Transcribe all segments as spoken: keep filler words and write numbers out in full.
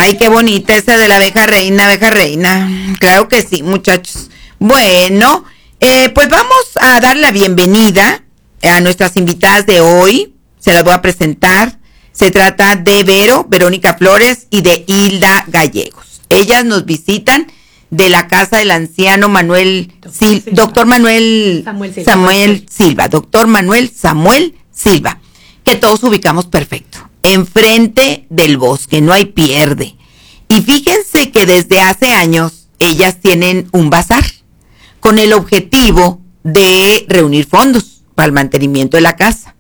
Ay, qué bonita esa de la abeja reina, abeja reina. Claro que sí, muchachos. Bueno, eh, pues vamos a dar la bienvenida a nuestras invitadas de hoy. Se las voy a presentar. Se trata de Vero, Verónica Flores y de Hilda Gallegos. Ellas nos visitan de la casa del anciano Manuel Sil- doctor Manuel Samuel Silva. Samuel Silva, doctor Manuel Samuel Silva, que todos ubicamos perfecto, enfrente del bosque, no hay pierde. Y fíjense que desde hace años ellas tienen un bazar con el objetivo de reunir fondos para el mantenimiento de la casa.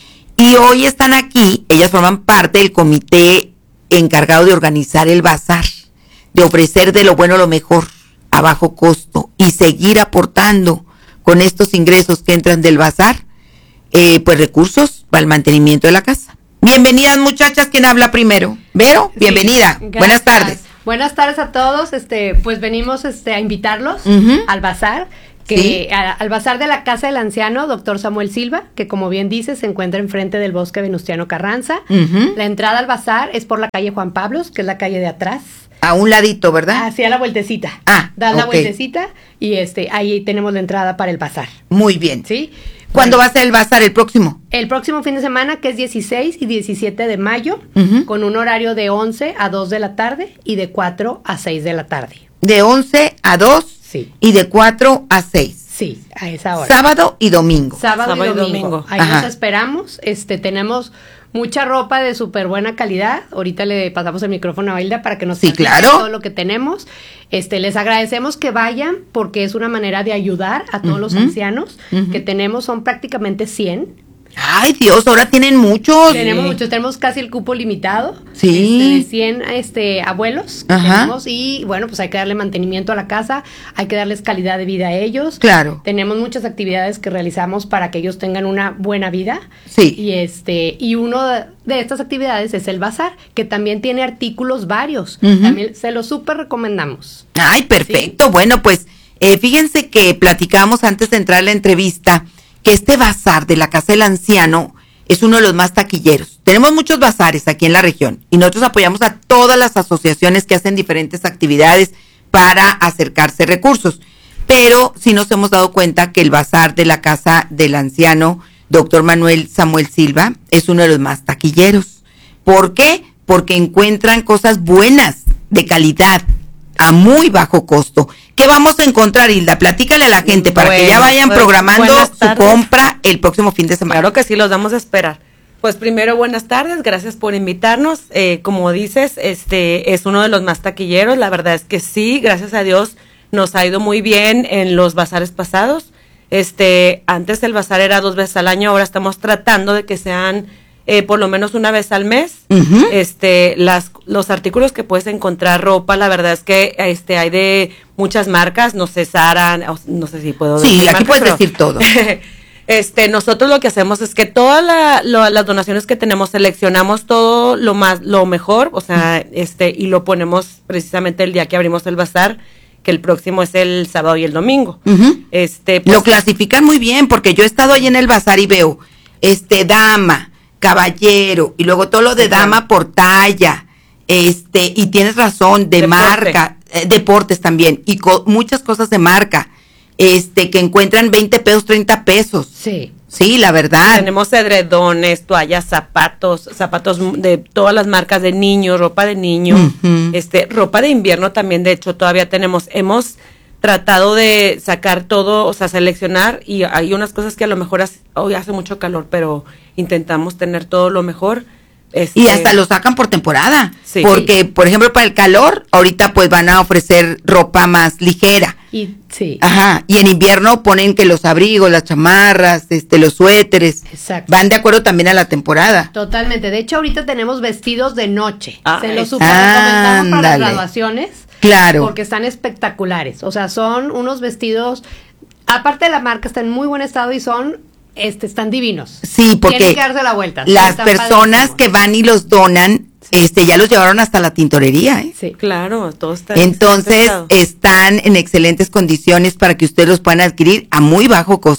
Y hoy están aquí, ellas forman parte del comité encargado de organizar el bazar, de ofrecer de lo bueno lo mejor a bajo costo y seguir aportando con estos ingresos que entran del bazar, eh, pues recursos para el mantenimiento de la casa. Bienvenidas, muchachas. ¿Quién habla primero? Vero, bienvenida. Sí, buenas tardes. Buenas tardes a todos. Este, pues venimos este a invitarlos uh-huh. al bazar, que sí. a, al bazar de la casa del anciano doctor Samuel Silva, que como bien dice se encuentra enfrente del bosque Venustiano Carranza. Uh-huh. La entrada al bazar es por la calle Juan Pablos, que es la calle de atrás. A un ladito, ¿verdad? Hacia la vueltecita. Ah, das okay. la vueltecita y este ahí tenemos la entrada para el bazar. Muy bien. ¿Sí? ¿Cuándo bueno, va a ser el bazar? ¿El próximo? El próximo fin de semana, que es dieciséis y diecisiete de mayo, uh-huh. con un horario de once a dos de la tarde y de cuatro a seis de la tarde. De once a dos sí. y de cuatro a seis. Sí, a esa hora. Sábado y domingo. Sábado, Sábado y domingo. Y domingo. Ahí Ajá. nos esperamos. Este, tenemos mucha ropa de súper buena calidad. Ahorita le pasamos el micrófono a Hilda para que nos sí, claro. todo lo que tenemos. Este, les agradecemos que vayan porque es una manera de ayudar a todos uh-huh. los ancianos uh-huh. que tenemos. Son prácticamente cien. Ay, Dios, ahora tienen muchos. Tenemos sí. muchos, tenemos casi el cupo limitado. Sí. Este, de cien este, abuelos que Ajá. tenemos y bueno, pues hay que darle mantenimiento a la casa, hay que darles calidad de vida a ellos. Claro. Tenemos muchas actividades que realizamos para que ellos tengan una buena vida. Sí. Y este, y uno de, de estas actividades es el bazar, que también tiene artículos varios. Uh-huh. También se los súper recomendamos. Ay, perfecto. ¿Sí? Bueno, pues eh, fíjense que platicamos antes de entrar a la entrevista que este bazar de la Casa del Anciano es uno de los más taquilleros. Tenemos muchos bazares aquí en la región y nosotros apoyamos a todas las asociaciones que hacen diferentes actividades para acercarse recursos. Pero sí nos hemos dado cuenta que el bazar de la Casa del Anciano, doctor Manuel Samuel Silva, es uno de los más taquilleros. ¿Por qué? Porque encuentran cosas buenas, de calidad, a muy bajo costo. ¿Qué vamos a encontrar, Hilda? Platícale a la gente para bueno, que ya vayan pues, programando su compra el próximo fin de semana. Claro que sí, los vamos a esperar. Pues primero, buenas tardes, gracias por invitarnos. Eh, como dices, este es uno de los más taquilleros. La verdad es que sí, gracias a Dios, nos ha ido muy bien en los bazares pasados. Este, antes el bazar era dos veces al año, ahora estamos tratando de que sean Eh, por lo menos una vez al mes. Uh-huh. Este, las, los artículos que puedes encontrar, ropa, la verdad es que este hay de muchas marcas, no sé, Zara, no sé si puedo decir. Sí, aquí marcas, puedes pero, decir todo. Este, nosotros lo que hacemos es que todas la, lo, las donaciones que tenemos, seleccionamos todo lo más, lo mejor, o sea, uh-huh. este, y lo ponemos precisamente el día que abrimos el bazar, que el próximo es el sábado y el domingo. Uh-huh. Este, pues, lo clasifican muy bien, porque yo he estado ahí en el bazar y veo, este, dama, caballero, y luego todo lo de dama por talla, este, y tienes razón, de Deporte. marca, eh, deportes también, y co- muchas cosas de marca, este, que encuentran veinte pesos, treinta pesos. Sí. Sí, la verdad. Tenemos edredones, toallas, zapatos, zapatos de todas las marcas de niños, ropa de niño, uh-huh. este, ropa de invierno también, de hecho, todavía tenemos, hemos tratado de sacar todo, o sea, seleccionar, y hay unas cosas que a lo mejor hace, hoy hace mucho calor, pero intentamos tener todo lo mejor. Este, y hasta lo sacan por temporada, sí. porque, por ejemplo, para el calor, ahorita pues van a ofrecer ropa más ligera. Y, sí. Ajá, y en invierno ponen que los abrigos, las chamarras, este, los suéteres, exacto. van de acuerdo también a la temporada. Totalmente, de hecho ahorita tenemos vestidos de noche, ah, se los super recomendamos para las graduaciones. Claro. Porque están espectaculares, o sea, son unos vestidos, aparte de la marca, están en muy buen estado y son, este, están divinos. Sí, porque tienen que darse la vuelta. Las personas que van y los donan, sí. este, ya los llevaron hasta la tintorería, ¿eh? Sí, claro, todo está. Entonces, están en excelentes condiciones para que ustedes los puedan adquirir a muy bajo costo.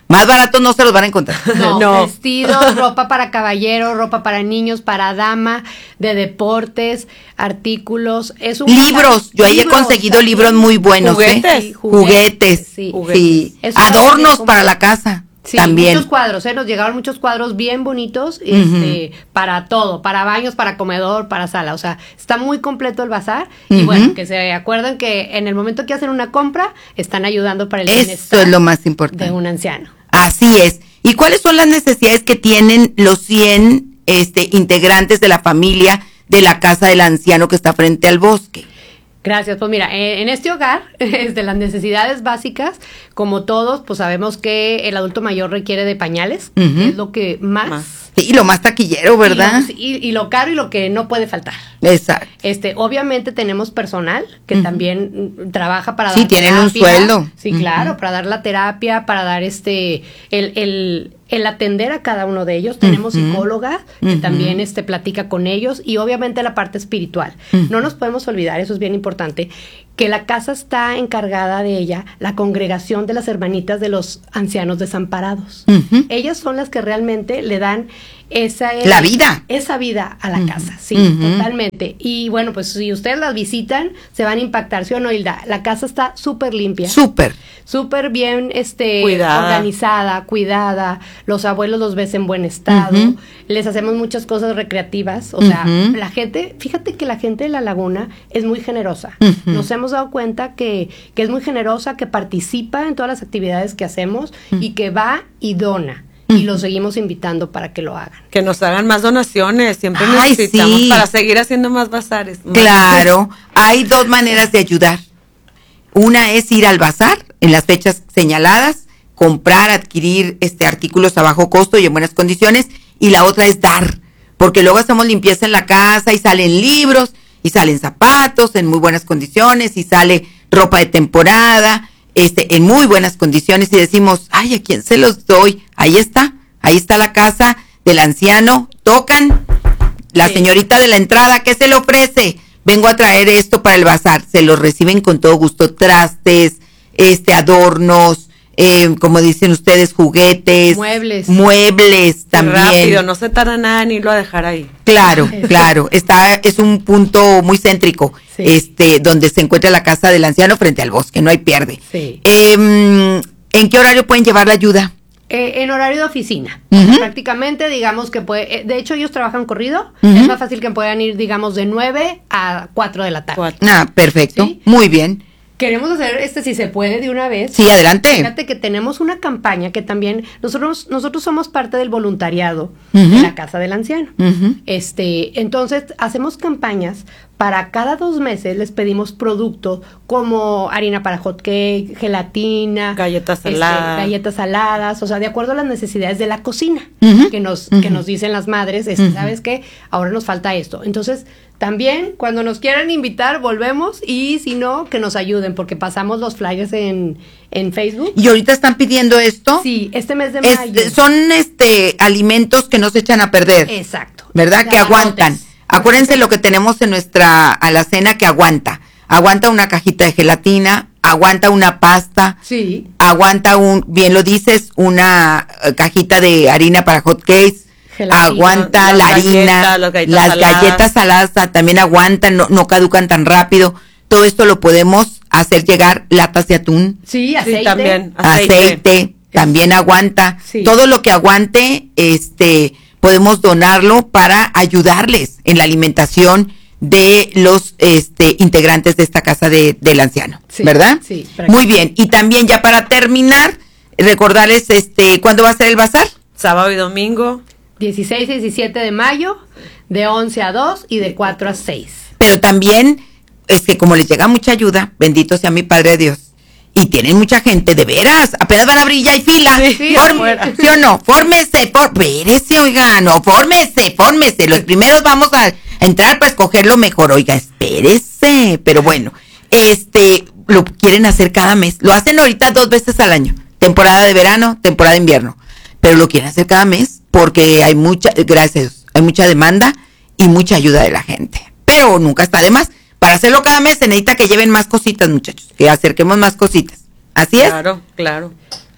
Más baratos no se los van a encontrar. No, No. vestidos, ropa para caballero, ropa para niños, para dama, de deportes, artículos. Es un Libros, yo ahí he libros conseguido también. libros muy buenos. Juguetes. ¿eh? Sí, Juguetes, sí. sí. Eso Adornos también para como- la casa. Sí, también. muchos cuadros, ¿eh? Nos llegaron muchos cuadros bien bonitos, este, para todo, para baños, para comedor, para sala, o sea, está muy completo el bazar, y Ujú. bueno, que se acuerdan que en el momento que hacen una compra, están ayudando para el Eso bienestar es lo más importante. de un anciano. Así es. ¿Y cuáles son las necesidades que tienen los cien este, integrantes de la familia de la casa del anciano que está frente al bosque? Gracias, pues mira, eh, en este hogar, desde las necesidades básicas, como todos, pues sabemos que el adulto mayor requiere de pañales, Ujú. que es lo que más... Más. Sí, lo más taquillero, ¿verdad? Y lo, y- y lo caro y lo que no puede faltar. Exacto. Este, obviamente tenemos personal que Ujú. también mm, trabaja para Sí, dar tienen un terapia. sueldo. Sí, Ujú. claro, para dar la terapia, para dar este, el, el, el atender a cada uno de ellos. Tenemos Ujú. psicóloga que Ujú. también este, platica con ellos, y obviamente la parte espiritual. Ujú. No nos podemos olvidar, eso es bien importante, que la casa está encargada de ella, la congregación de las hermanitas de los ancianos desamparados. Ujú. Ellas son las que realmente le dan esa La vida. esa vida a la Ujú. casa, sí, Ujú. totalmente. Y bueno, pues si ustedes las visitan, se van a impactar, ¿sí o no, Hilda? La casa está súper limpia, Súper. súper bien este, Cuidada. organizada, cuidada. Los abuelos los ves en buen estado. Ujú. Les hacemos muchas cosas recreativas. O sea, Ujú. la gente, fíjate que la gente de La Laguna es muy generosa. Ujú. Nos hemos dado cuenta que, que es muy generosa, que participa en todas las actividades que hacemos y que va y dona. Y los seguimos invitando para que lo hagan. Que nos hagan más donaciones, siempre Ay, necesitamos sí. para seguir haciendo más bazares. Claro, hay dos maneras de ayudar. Una es ir al bazar en las fechas señaladas, comprar, adquirir este artículos a bajo costo y en buenas condiciones, y la otra es dar, porque luego hacemos limpieza en la casa y salen libros y salen zapatos en muy buenas condiciones y sale ropa de temporada, este en muy buenas condiciones, y decimos, ay, ¿a quién se los doy? Ahí está, ahí está la casa del anciano, tocan, la Sí. señorita de la entrada, ¿qué se le ofrece? Vengo a traer esto para el bazar. Se los reciben con todo gusto, trastes, este, adornos, eh, como dicen ustedes, juguetes. Muebles. Muebles también. Rápido, no se tarda nada en irlo a dejar ahí. Claro, Eso. claro. Está, es un punto muy céntrico, Sí. este, donde se encuentra la casa del anciano frente al bosque, no hay pierde. Sí. Eh, ¿En qué horario pueden llevar la ayuda? Eh, en horario de oficina. Ujú. Prácticamente, digamos que puede. eh, de hecho, ellos trabajan corrido. Ujú. Es más fácil que puedan ir, digamos, de nueve a cuatro de la tarde. Cuatro. Ah, perfecto. Sí. Muy bien. Queremos hacer este, si se puede, de una vez. Sí, adelante. Fíjate que tenemos una campaña que también. Nosotros, nosotros somos parte del voluntariado Ujú. de la Casa del Anciano. Ujú. Este, entonces hacemos campañas para cada dos meses les pedimos productos como harina para hot cake, gelatina, Galletas este, saladas. galletas saladas, o sea, de acuerdo a las necesidades de la cocina Ujú. que nos Ujú. que nos dicen las madres, es, Ujú. ¿sabes qué? Ahora nos falta esto. Entonces, también cuando nos quieran invitar, volvemos, y si no, que nos ayuden porque pasamos los flyers en en Facebook. Y ahorita están pidiendo esto. Sí, este mes de Es- mayo. son este alimentos que no se echan a perder, Exacto. ¿verdad? Que aguantan. Garrafotes. Acuérdense lo que tenemos en nuestra alacena que aguanta. Aguanta una cajita de gelatina, aguanta una pasta, Sí. aguanta un, bien lo dices, una eh, cajita de harina para hot cakes, Gelatina, aguanta las la harina, galletas, las galletas las saladas. galletas saladas ta- también aguantan, no, no caducan tan rápido. Todo esto lo podemos hacer llegar, latas de atún, Sí, aceite. Sí, también. aceite, Aceite. también aguanta. Sí. Todo lo que aguante, este, podemos donarlo para ayudarles en la alimentación de los este, integrantes de esta casa de, del anciano, Sí, ¿verdad? sí, Muy bien. Y también ya para terminar, recordarles este, ¿cuándo va a ser el bazar? Sábado y domingo. dieciséis y diecisiete de mayo, de once a dos y de cuatro a seis. Pero también es que como les llega mucha ayuda, bendito sea mi Padre Dios, y tienen mucha gente, de veras, apenas van a abrir ya hay fila. Sí, Form- afuera. ¿Sí o no? Fórmese, for, espérese, oiga, no, fórmese, fórmese. Los primeros vamos a entrar para escoger lo mejor, oiga, espérese. Pero bueno, este, lo quieren hacer cada mes. Lo hacen ahorita dos veces al año. Temporada de verano, temporada de invierno. Pero lo quieren hacer cada mes porque hay mucha, gracias a Dios, hay mucha demanda y mucha ayuda de la gente. Pero nunca está de más. Para hacerlo cada mes se necesita que lleven más cositas, muchachos, que acerquemos más cositas. ¿Así es? Claro, claro.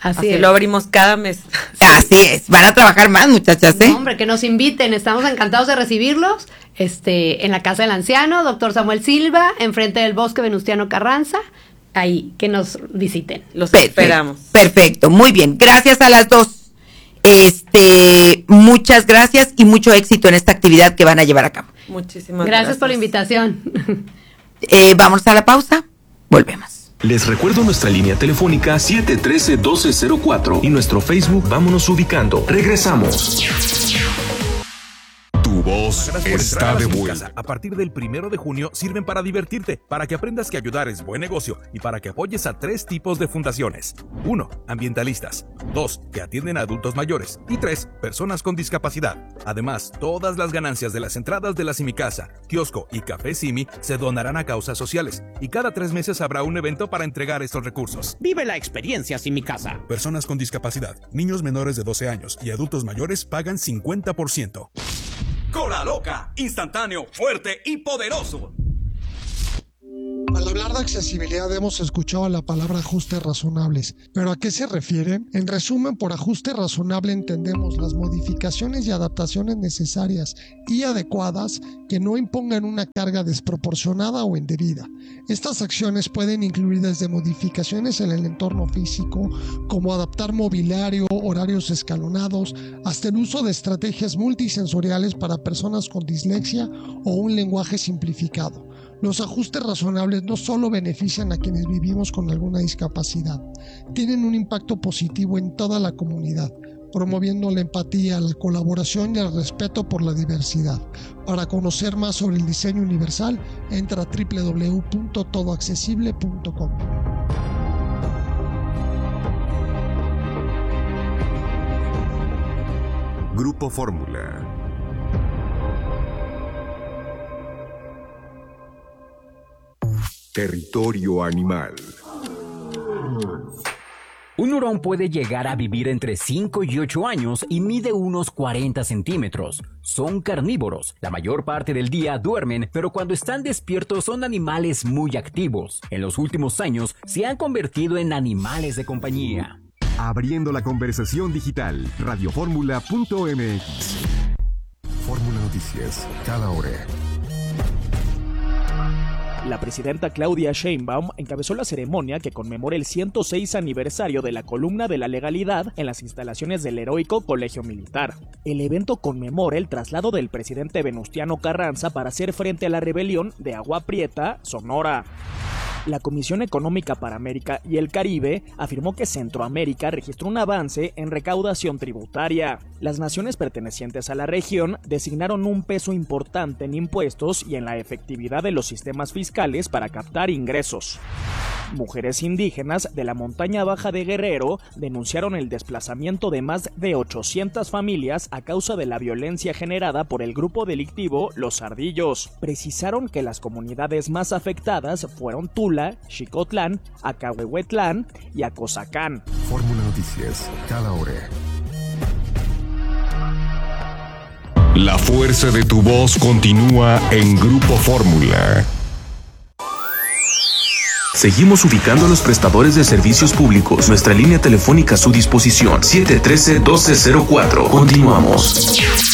Así, Así es. lo abrimos cada mes. Así es, van a trabajar más, muchachas, ¿eh? No, hombre, que nos inviten, estamos encantados de recibirlos. Este, en la Casa del Anciano, doctor Samuel Silva, enfrente del Bosque Venustiano Carranza, ahí, que nos visiten. Los Perfecto, esperamos. Perfecto, muy bien. Gracias a las dos. Este, muchas gracias y mucho éxito en esta actividad que van a llevar a cabo. Muchísimas gracias. Gracias por la invitación. Eh, vamos a la pausa, volvemos. Les recuerdo nuestra línea telefónica siete uno tres, uno dos cero cuatro y nuestro Facebook Vámonos Ubicando. Regresamos. Tu voz está de vuelta. Casa. A partir del primero de junio sirven para divertirte, para que aprendas que ayudar es buen negocio y para que apoyes a tres tipos de fundaciones. Uno, ambientalistas. Dos, que atienden a adultos mayores. Y tres, personas con discapacidad. Además, todas las ganancias de las entradas de la Simicasa, kiosco y Café Simi se donarán a causas sociales. Y cada tres meses habrá un evento para entregar estos recursos. Vive la experiencia Simicasa. Personas con discapacidad, niños menores de doce años y adultos mayores pagan cincuenta por ciento. Cola Loca, instantáneo, fuerte y poderoso. Al hablar de accesibilidad hemos escuchado la palabra ajustes razonables, pero ¿a qué se refieren? En resumen, por ajuste razonable entendemos las modificaciones y adaptaciones necesarias y adecuadas que no impongan una carga desproporcionada o indebida. Estas acciones pueden incluir desde modificaciones en el entorno físico, como adaptar mobiliario, horarios escalonados, hasta el uso de estrategias multisensoriales para personas con dislexia o un lenguaje simplificado. Los ajustes razonables no solo benefician a quienes vivimos con alguna discapacidad, tienen un impacto positivo en toda la comunidad, promoviendo la empatía, la colaboración y el respeto por la diversidad. Para conocer más sobre el diseño universal, entra a doble u doble u doble u punto todo accesible punto com. Grupo Fórmula. Territorio animal. Un hurón puede llegar a vivir entre cinco y ocho años y mide unos cuarenta centímetros. Son carnívoros. La mayor parte del día duermen, pero cuando están despiertos son animales muy activos. En los últimos años se han convertido en animales de compañía. Abriendo la conversación digital. radioformula punto m x. Fórmula Noticias. Cada hora. La presidenta Claudia Sheinbaum encabezó la ceremonia que conmemora el ciento seis aniversario de la columna de la legalidad en las instalaciones del heroico Colegio Militar. El evento conmemora el traslado del presidente Venustiano Carranza para hacer frente a la rebelión de Agua Prieta, Sonora. La Comisión Económica para América y el Caribe afirmó que Centroamérica registró un avance en recaudación tributaria. Las naciones pertenecientes a la región designaron un peso importante en impuestos y en la efectividad de los sistemas fiscales para captar ingresos. Mujeres indígenas de la montaña baja de Guerrero denunciaron el desplazamiento de más de ochocientas familias a causa de la violencia generada por el grupo delictivo Los Ardillos. Precisaron que las comunidades más afectadas fueron Tula, Xicotlán, Acahuehuetlán y Acozacán. Fórmula Noticias, cada hora. La fuerza de tu voz continúa en Grupo Fórmula. Seguimos ubicando a los prestadores de servicios públicos. Nuestra línea telefónica a su disposición, siete uno tres, uno dos cero cuatro. Continuamos.